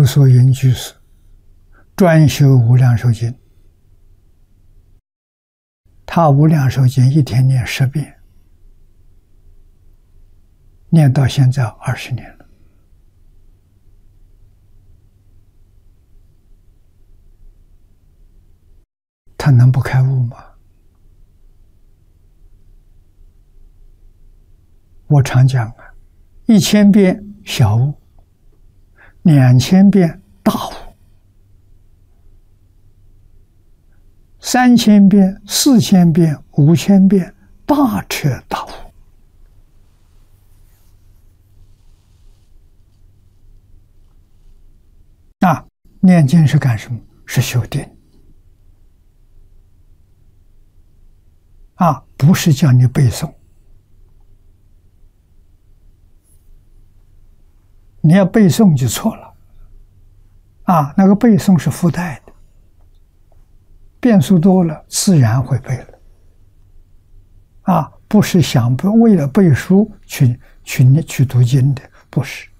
所云居士专修无量寿经，他无量寿经一天念10遍，念到现在20年了。他能不开悟吗？我常讲啊，1000遍小悟，2000遍大悟，3000遍、4000遍、5000遍大彻大悟。念经是干什么？是修定。不是叫你背诵。你要背诵就错了。那个背诵是附带的，遍数多了自然会背了。不是为了背书去读经的，不是。